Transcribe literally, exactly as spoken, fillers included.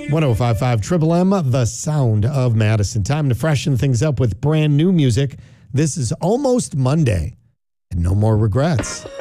one oh five point five Triple M, the sound of Madison. Time to freshen things up with brand new music. This is Almost Monday, and No More Regrets.